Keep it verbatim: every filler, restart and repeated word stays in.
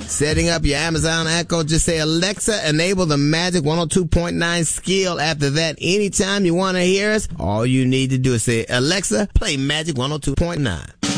Setting up your Amazon Echo, just say, Alexa, enable the Magic one oh two point nine skill. After that, anytime you want to hear us, all you need to do is say, Alexa, play Magic one oh two point nine.